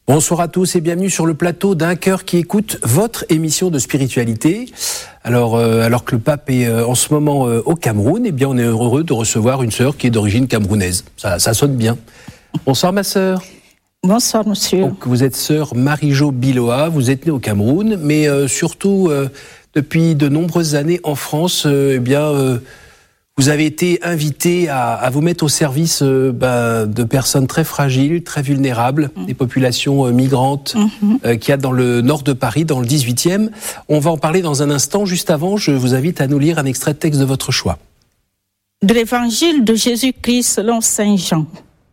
Bonsoir à tous et bienvenue sur le plateau d'Un cœur qui écoute, votre émission de spiritualité. Alors que le pape est en ce moment au Cameroun, eh bien on est heureux de recevoir une sœur qui est d'origine camerounaise. Ça sonne bien. Bonsoir ma sœur. Bonsoir monsieur. Donc, vous êtes sœur Marie-Jo Biloa, vous êtes née au Cameroun, mais surtout depuis de nombreuses années en France, vous avez été invitée à vous mettre au service de personnes très fragiles, très vulnérables, des populations migrantes qu'il y a dans le nord de Paris, dans le 18e. On va en parler dans un instant. Juste avant, je vous invite à nous lire un extrait de texte de votre choix. De l'évangile de Jésus-Christ selon saint Jean.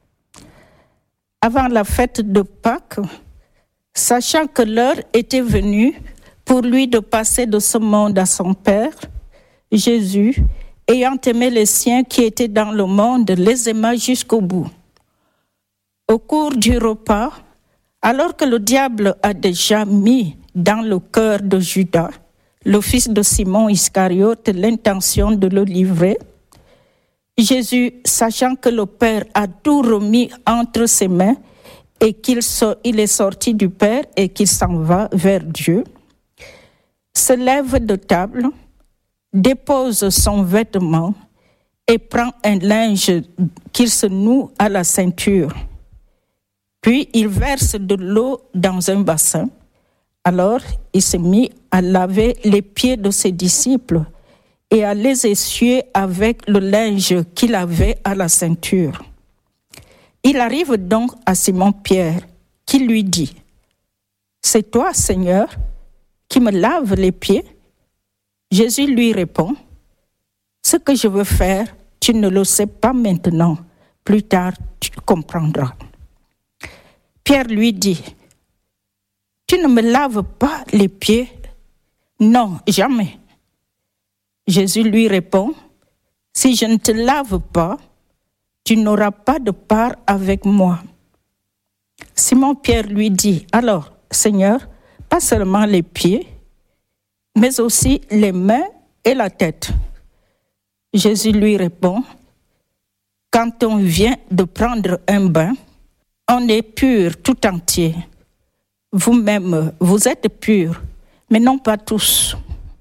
Avant la fête de Pâques, sachant que l'heure était venue pour lui de passer de ce monde à son Père, Jésus, ayant aimé les siens qui étaient dans le monde, les aima jusqu'au bout. Au cours du repas, alors que le diable a déjà mis dans le cœur de Judas, le fils de Simon Iscariote, l'intention de le livrer, Jésus, sachant que le Père a tout remis entre ses mains et qu'il est sorti du Père et qu'il s'en va vers Dieu, se lève de table, dépose son vêtement et prend un linge qu'il se noue à la ceinture. Puis il verse de l'eau dans un bassin. Alors il se mit à laver les pieds de ses disciples et à les essuyer avec le linge qu'il avait à la ceinture. Il arrive donc à Simon-Pierre qui lui dit : « C'est toi, Seigneur, qui me laves les pieds ?» Jésus lui répond : « Ce que je veux faire, tu ne le sais pas maintenant. Plus tard, tu comprendras. » Pierre lui dit : « Tu ne me laves pas les pieds ? Non, jamais. » Jésus lui répond : « Si je ne te lave pas, tu n'auras pas de part avec moi. » Simon-Pierre lui dit : « Alors, Seigneur, pas seulement les pieds, mais aussi les mains et la tête. » Jésus lui répond : « Quand on vient de prendre un bain, on est pur tout entier. Vous-même, vous êtes purs, mais non pas tous. »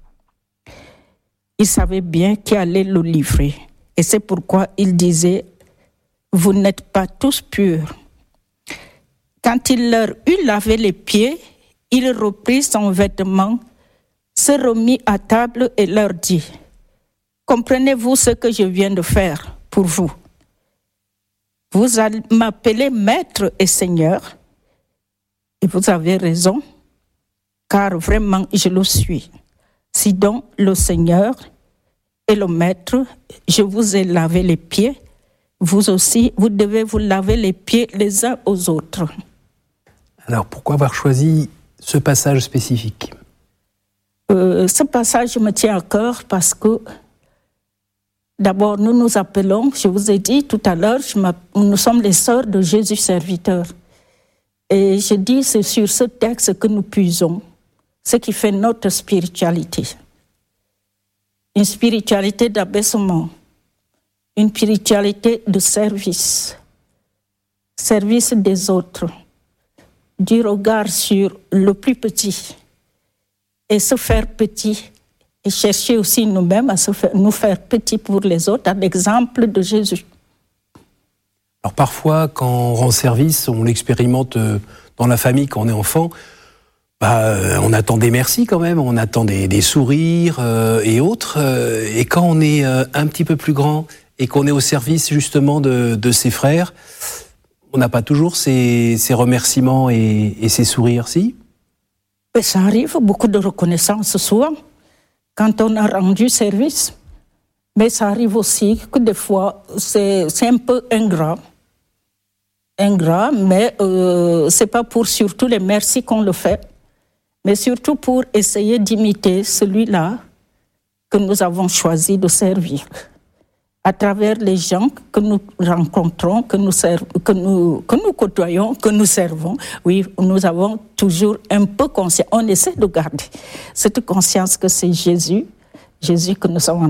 Il savait bien qui allait le livrer, et c'est pourquoi il disait : « Vous n'êtes pas tous purs. » Quand il leur eut lavé les pieds, il reprit son vêtement, se remit à table et leur dit : « Comprenez-vous ce que je viens de faire pour vous ? Vous allez m'appeler maître et seigneur, et vous avez raison, car vraiment je le suis. Si donc le Seigneur et le Maître, je vous ai lavé les pieds, vous aussi, vous devez vous laver les pieds les uns aux autres. » Alors, pourquoi avoir choisi ce passage spécifique ? Ce passage me tient à cœur parce que, d'abord, nous nous appelons, je vous ai dit tout à l'heure, nous sommes les sœurs de Jésus serviteur. Et je dis, c'est sur ce texte que nous puisons, ce qui fait notre spiritualité. Une spiritualité d'abaissement, une spiritualité de service, service des autres, du regard sur le plus petit et se faire petit et chercher aussi nous-mêmes à nous faire petits pour les autres, à l'exemple de Jésus. Alors parfois, quand on rend service, on l'expérimente dans la famille quand on est enfant, on attend des merci quand même, on attend des sourires et autres. Et quand on est un petit peu plus grand et qu'on est au service justement de ses frères, on n'a pas toujours ces remerciements et ces sourires, si ? Mais ça arrive, beaucoup de reconnaissance souvent, quand on a rendu service. Mais ça arrive aussi que des fois, c'est un peu ingrat, mais c'est pas pour surtout les merci qu'on le fait, mais surtout pour essayer d'imiter celui-là que nous avons choisi de servir. À travers les gens que nous rencontrons, que nous côtoyons, que nous servons, oui, nous avons toujours un peu conscience, on essaie de garder cette conscience que c'est Jésus que nous sommes en